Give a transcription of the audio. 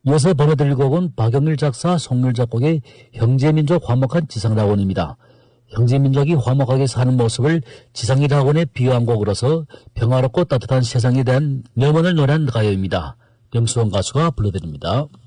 이어서 보내드릴 곡은 박영일 작사, 송률 작곡의 형제민족 화목한 지상낙원입니다. 형제민족이 화목하게 사는 모습을 지상의 낙원에 비유한 곡으로서 평화롭고 따뜻한 세상에 대한 염원을 노래한 가요입니다. 명수원 가수가 불러드립니다.